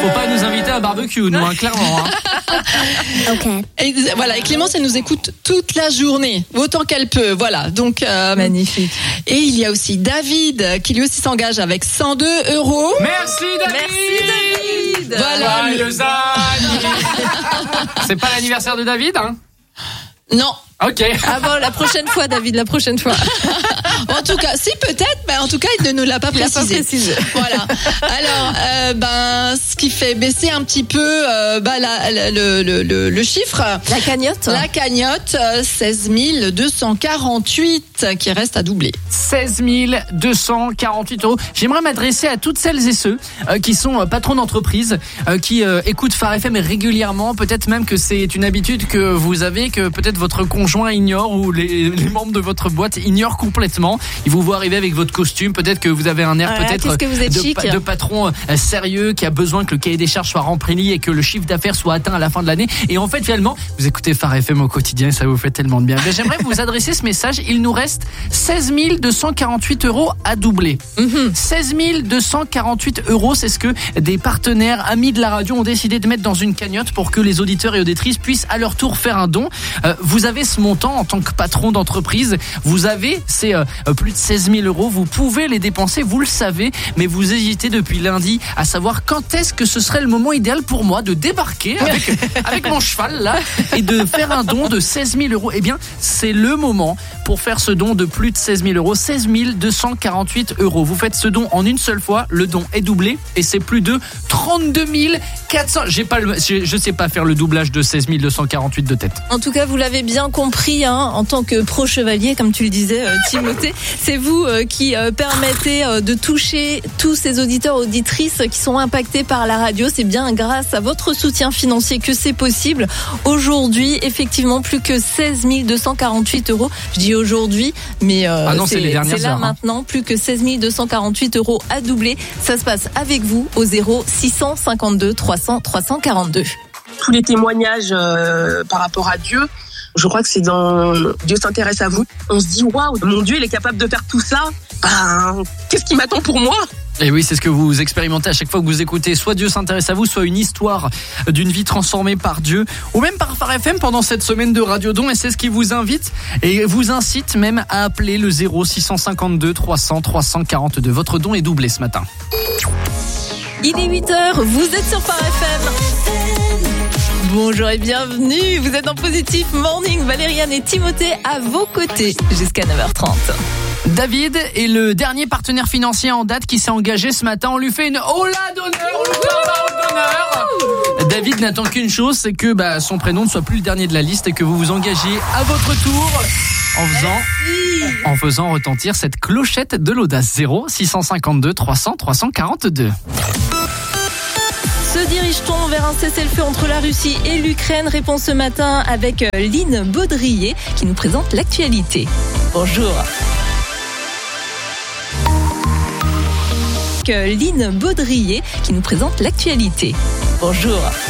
Faut pas nous inviter à un barbecue, nous, clairement. Ok. Et voilà, et Clémence, elle nous écoute toute la journée, autant qu'elle peut. Voilà, donc magnifique. Et il y a aussi David qui lui aussi s'engage avec 102 €. Merci David. Voilà. C'est pas l'anniversaire de David, hein? Non. Ok. Ah bon, la prochaine fois, David, la prochaine fois. En tout cas, si peut-être, mais en tout cas, il ne nous l'a pas précisé. Voilà. Alors, ce qui fait baisser un petit peu le chiffre. La cagnotte. La cagnotte, 16 248 qui reste à doubler. 16 248 €. J'aimerais m'adresser à toutes celles et ceux qui sont patrons d'entreprise, qui écoutent Phare FM régulièrement. Peut-être même que c'est une habitude que vous avez, que peut-être votre conjoint ignore ou les membres de votre boîte ignorent complètement. Ils vous voient arriver avec votre costume. Peut-être que vous avez un air de patron sérieux qui a besoin que le cahier des charges soit rempli et que le chiffre d'affaires soit atteint à la fin de l'année. Et en fait, finalement, vous écoutez Phare FM au quotidien et ça vous fait tellement de bien. Mais j'aimerais vous adresser ce message. Il nous reste 16 248 € à doubler. 16 248 €, c'est ce que des partenaires amis de la radio ont décidé de mettre dans une cagnotte pour que les auditeurs et auditrices puissent à leur tour faire un don. Vous avez ce montant en tant que patron d'entreprise. Vous avez ces plus de 16 000 €. Vous pouvez les dépenser, vous le savez, mais vous hésitez depuis lundi à savoir quand est-ce que ce serait le moment idéal pour moi de débarquer avec mon cheval là et de faire un don de 16 000 €. Eh bien, c'est le moment pour faire ce don de plus de 16 000 €. 16 248 €. Vous faites ce don en une seule fois, le don est doublé et c'est plus de 32 400. Je sais pas faire le doublage de 16 248 de tête. En tout cas, vous l'avez bien compris, en tant que pro-chevalier, comme tu le disais, Timothée, c'est vous qui permettez de toucher tous ces auditeurs, auditrices qui sont impactés par la radio. C'est bien grâce à votre soutien financier que c'est possible. Aujourd'hui, effectivement, plus que 16 248 €. Je dis aujourd'hui, mais c'est les dernières là heures, maintenant, plus que 16 248 € à doubler. Ça se passe avec vous au 0652 300 342. Tous les témoignages par rapport à Dieu, je crois que c'est dans Dieu s'intéresse à vous. On se dit waouh, mon Dieu, il est capable de faire tout ça. Qu'est-ce qui m'attend pour moi ? Et oui, c'est ce que vous expérimentez à chaque fois que vous écoutez soit Dieu s'intéresse à vous, soit une histoire d'une vie transformée par Dieu, ou même par Phare FM pendant cette semaine de Radio Don. Et c'est ce qui vous invite et vous incite même à appeler le 0652 300 342. Votre don est doublé ce matin. Il est 8h, vous êtes sur Phare FM. Bonjour et bienvenue, vous êtes dans Positif Morning, Valériane et Timothée à vos côtés jusqu'à 9h30. David est le dernier partenaire financier en date qui s'est engagé ce matin. On lui fait une hola d'honneur. David n'attend qu'une chose, c'est que son prénom ne soit plus le dernier de la liste et que vous vous engagiez à votre tour en faisant retentir cette clochette de l'audace. 0652 300 342. Se dirige-t-on vers un cessez-le-feu entre la Russie et l'Ukraine? Réponse ce matin avec Lynn Baudrier qui nous présente l'actualité. Bonjour. Lynn Baudrier qui nous présente l'actualité. Bonjour.